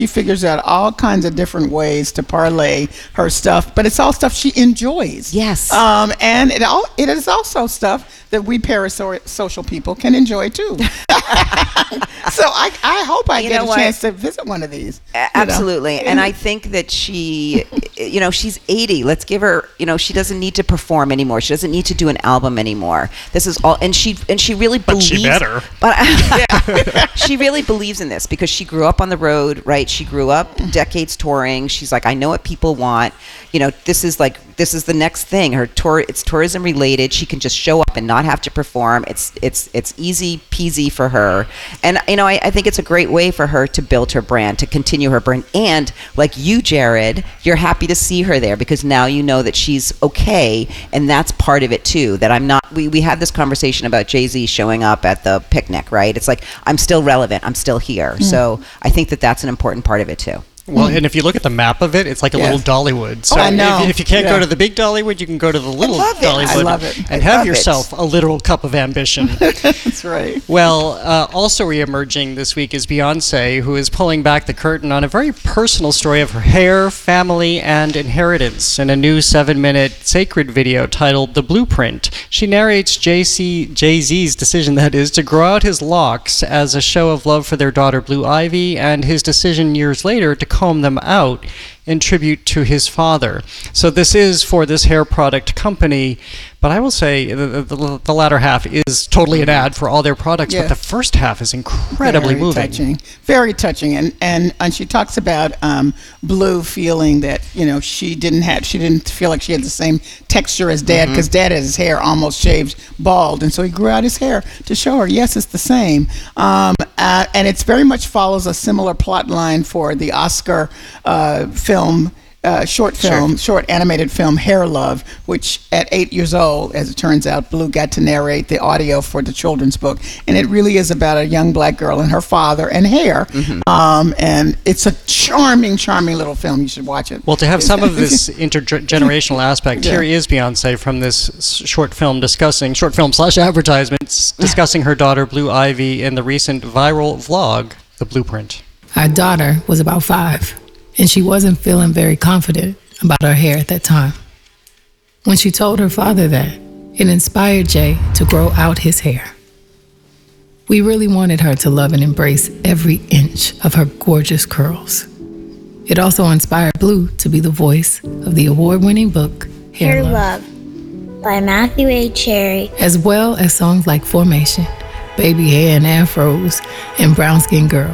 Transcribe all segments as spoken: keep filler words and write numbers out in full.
She figures out all kinds of different ways to parlay her stuff, but it's all stuff she enjoys. Yes. Um, and it all it is also stuff that we parasocial people can enjoy too. So I, I hope I You get know a what? chance to visit one of these. you know. Absolutely. And I think that she, you know, she's eighty. Let's give her, you know, she doesn't need to perform anymore. She doesn't need to do an album anymore. This is all, and she, and she really But believes. she better. But she really believes in this because she grew up on the road, right? She grew up decades touring. She's like, I know what people want. You know, this is like, this is the next thing. Her tour, it's tourism related. She can just show up and not have to perform. It's it's it's easy peasy for her. And you know, I, I think it's a great way for her to build her brand, to continue her brand. And like you, Jared, you're happy to see her there because now you know that she's okay, and that's part of it too. That I'm not. We we had this conversation about Jay-Z showing up at the picnic, right? It's like I'm still relevant. I'm still here. Mm. So I think that that's an important part of it too. Well, and if you look at the map of it, it's like a Yes. little Dollywood. So I know. If, if you can't Yeah. go to the big Dollywood, you can go to the little love it. Dollywood I love it. and I have love it. yourself a literal cup of ambition. That's right. Well, uh, also re-emerging this week is Beyonce, who is pulling back the curtain on a very personal story of her hair, family, and inheritance in a new seven-minute sacred video titled The Blueprint. She narrates Jay Z, Jay-Z's decision, that is, to grow out his locks as a show of love for their daughter Blue Ivy, and his decision years later to comb them out in tribute to his father. So this is for this hair product company, but I will say the, the, the latter half is totally an ad for all their products, Yeah. but the first half is incredibly Very moving. touching, very touching, and and and she talks about um, Blue feeling that you know she didn't have, she didn't feel like she had the same texture as Dad because Dad had his hair almost shaved bald, and so he grew out his hair to show her yes, it's the same, um, uh, and it's very much follows a similar plot line for the Oscar uh, film. Uh, short film, short animated film, Hair Love, which at eight years old, as it turns out, Blue got to narrate the audio for the children's book, and it really is about a young black girl and her father and hair. Um, and it's a charming, charming little film. You should watch it. Well, to have some of this intergenerational aspect, Yeah. here is Beyonce from this s- short film discussing, short film slash advertisements, discussing her daughter Blue Ivy in the recent viral vlog, The Blueprint. Our daughter was about five, and she wasn't feeling very confident about her hair at that time. When she told her father that, it inspired Jay to grow out his hair. We really wanted her to love and embrace every inch of her gorgeous curls. It also inspired Blue to be the voice of the award-winning book, Hair, Hair Love, Love by Matthew A. Cherry. as well as songs like Formation, Baby Hair and Afros, and Brown Skin Girl.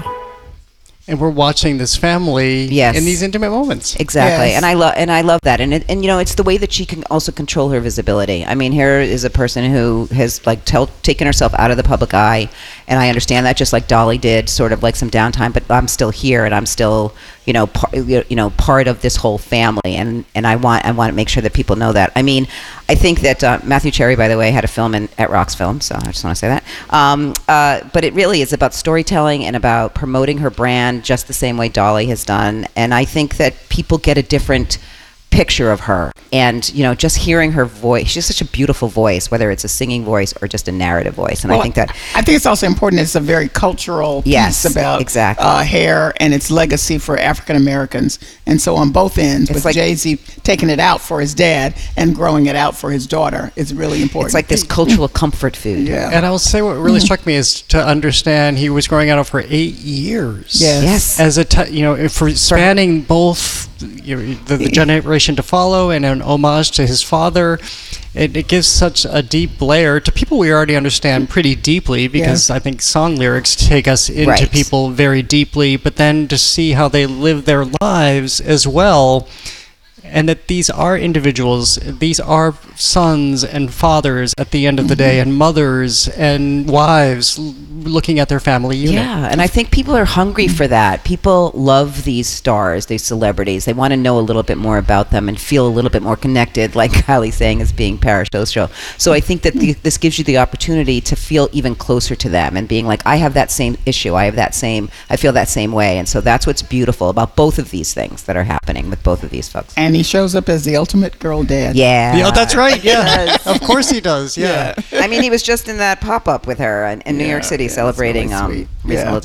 And we're watching this family Yes. in these intimate moments. Exactly, Yes. and I love and I love that, and it, and you know, it's the way that she can also control her visibility. I mean, here is a person who has like tell, taken herself out of the public eye, and I understand that, just like Dolly did, sort of like some downtime. But I'm still here, and I'm still, you know, par, you know, part of this whole family, and and I want I want to make sure that people know that. I mean, I think that uh, Matthew Cherry, by the way, had a film in, at Rox Film, so I just want to say that. Um, uh, but it really is about storytelling and about promoting her brand, just the same way Dolly has done. And I think that people get a different picture of her, and you know, just hearing her voice, she's such a beautiful voice, whether it's a singing voice or just a narrative voice. And Well, I think that I think it's also important. It's a very cultural Yes, piece about exactly. uh, hair and its legacy for African Americans, and so on both ends. It's with like- Jay-Z taking it out for his dad and growing it out for his daughter is really important. it's like this cultural comfort food. Yeah. And I'll say what really struck me is to understand he was growing out for eight years. Yes. Yes. As a, t- you know, for spanning both you know, the, the generation to follow and an homage to his father. It, it gives such a deep layer to people we already understand pretty deeply, because I think song lyrics take us into Right. people very deeply, but then to see how they live their lives as well. And that these are individuals, these are sons and fathers at the end of the day, and mothers and wives l- looking at their family unit. Yeah, and I think people are hungry for that. People love these stars, these celebrities. They want to know a little bit more about them and feel a little bit more connected, like Kylie's saying, as being parasocial. So I think that the, this gives you the opportunity to feel even closer to them and being like, I have that same issue. I have that same, I feel that same way. And so that's what's beautiful about both of these things that are happening with both of these folks. And he shows up as the ultimate girl dad. Yeah. Yeah, that's right. Yeah, of course he does. Yeah. I mean, he was just in that pop-up with her in, in New Yeah, York City yeah, it's celebrating really um, sweet. Reasonable Yeah. Doubt.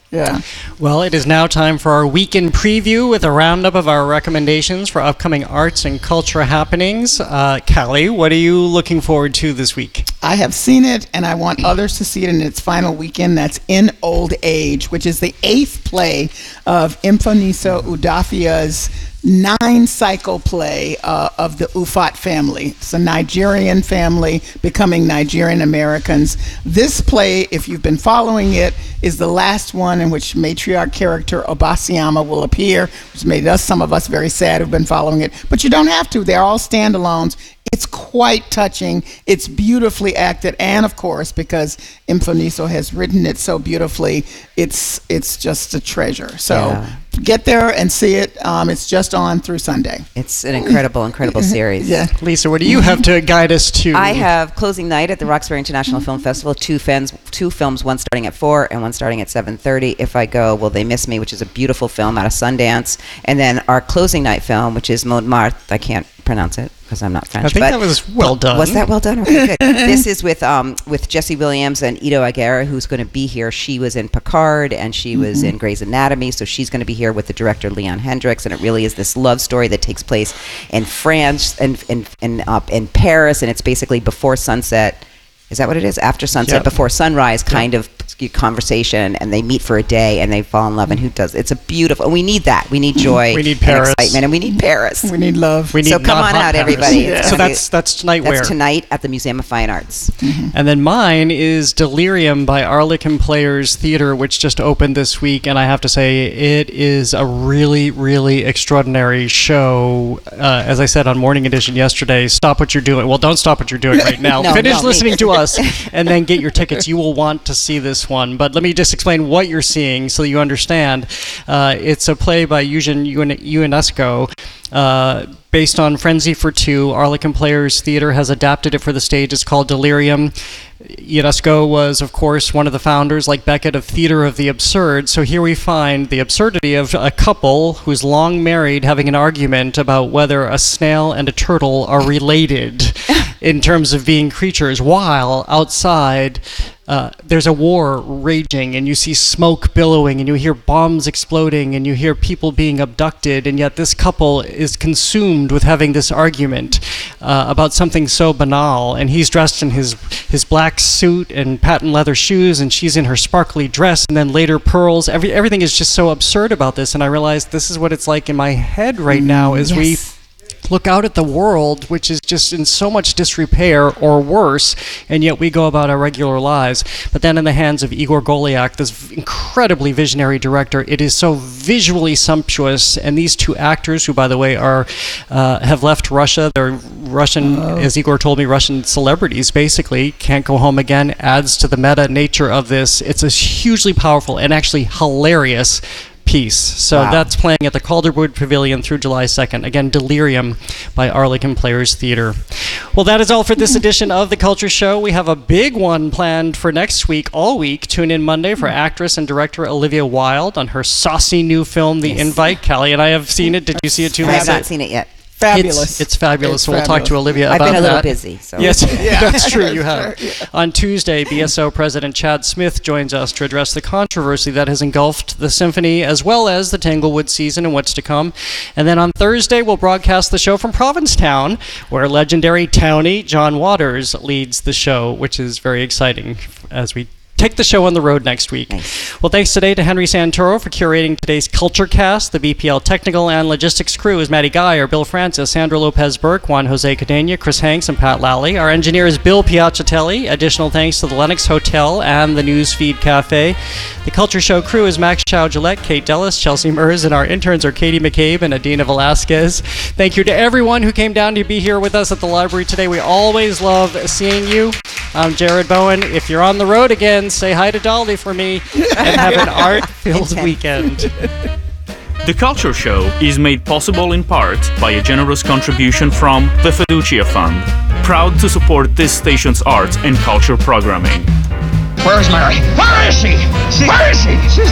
Yeah. Well, it is now time for our weekend preview with a roundup of our recommendations for upcoming arts and culture happenings. Uh, Callie, what are you looking forward to this week? I have seen it, and I want others to see it in its final weekend. That's In Old Age, which is the eighth play of Mfoniso Udafia's nine-cycle play uh, of the Ufot family. It's a Nigerian family becoming Nigerian Americans. This play, if you've been following it, is the last one in which matriarch character Obasiama will appear, which made us, some of us, very sad who've been following it. But you don't have to. They're all standalones. It's quite touching. It's beautifully acted, and of course, because Mfoniso has written it so beautifully, it's it's just a treasure. So Yeah. get there and see it. Um, it's just on through Sunday. It's an incredible, incredible series. Yeah. Lisa, what do you have to guide us to? I have closing night at the Roxbury International Film Festival. Two films, two films, one starting at four and one starting at seven thirty. If I go, Will They Miss Me, which is a beautiful film out of Sundance, and then our closing night film, which is Montmartre. I can't pronounce it because I'm not French. I think but that was well done. Was that well done? Okay, good. This is with um with Jesse Williams and Ito Aguirre, who's going to be here. She was in Picard and she was Mm-hmm. in Grey's Anatomy, so she's going to be here with the director Leon Hendricks, and it really is this love story that takes place in France and in in, uh, in Paris, and it's basically before sunset. Is that what it is? After sunset, Yep. before sunrise, kind of conversation, and they meet for a day and they fall in love. And who does? It's a beautiful. And we need that. We need joy. We need and Paris. excitement, and we need Paris. We need love. We need So not come on hot out, Paris. everybody. Yeah. It's So gonna be- that's that's tonight. Where? That's tonight at the Museum of Fine Arts. And then mine is Delirium by Arlequin Players Theater, which just opened this week, and I have to say it is a really, really extraordinary show. Uh, as I said on Morning Edition yesterday, stop what you're doing. Well, don't stop what you're doing right now. No, Finish no. listening to us, and then get your tickets. You will want to see this one. But let me just explain what you're seeing so you understand. Uh, it's a play by Eugene Ionesco. Uh, based on Frenzy for Two. Arlequin Players Theater has adapted it for the stage. It's called Delirium. Ionesco was, of course, one of the founders, like Beckett, of Theater of the Absurd. So here we find the absurdity of a couple who's long married having an argument about whether a snail and a turtle are related in terms of being creatures, while outside Uh, there's a war raging, and you see smoke billowing, and you hear bombs exploding, and you hear people being abducted, and yet this couple is consumed with having this argument uh, about something so banal. And he's dressed in his his black suit and patent leather shoes, and she's in her sparkly dress, and then later pearls. Every everything is just so absurd about this, and I realized this is what it's like in my head right now as we look out at the world, which is just in so much disrepair or worse, and yet we go about our regular lives. But then in the hands of Igor Goliak, this incredibly visionary director, it is so visually sumptuous, and these two actors, who, by the way, are uh, have left Russia, they're Russian, as Igor told me, Russian celebrities, basically, can't go home again, adds to the meta nature of this. It's a hugely powerful and actually hilarious piece. So Wow. that's playing at the Calderwood Pavilion through July second. Again, Delirium by Arlequin Players Theater. Well, that is all for this edition of The Culture Show. We have a big one planned for next week, all week. Tune in Monday for actress and director Olivia Wilde on her saucy new film, The Invite. Callie and I have seen it. Did you see it too? I have Lisa? not seen it yet. Fabulous. It's, it's fabulous. It's so we'll talk to fabulous. Olivia I've about been a little that. busy. So. Yes, Yeah. that's true. You have. That's true, On Tuesday, B S O President Chad Smith joins us to address the controversy that has engulfed the symphony as well as the Tanglewood season and what's to come. And then on Thursday, we'll broadcast the show from Provincetown, where legendary townie John Waters leads the show, which is very exciting as we take the show on the road next week. Nice. Well, thanks today to Henry Santoro for curating today's Culture Cast. The B P L technical and logistics crew is Maddie Guy, Bill Francis, Sandra Lopez-Burke, Juan Jose Cadena, Chris Hanks, and Pat Lally. Our engineer is Bill Piacciatelli. Additional thanks to the Lennox Hotel and the Newsfeed Cafe. The Culture Show crew is Max Chow-Gillette, Kate Dellis, Chelsea Mers, and our interns are Katie McCabe and Adina Velasquez. Thank you to everyone who came down to be here with us at the library today. We always love seeing you. I'm Jared Bowen. If you're on the road again, say hi to Dolly for me and have an art-filled weekend. The Culture Show is made possible in part by a generous contribution from the Fiducia Fund, proud to support this station's arts and culture programming. Where's Mary? Where is she? Where is she? She's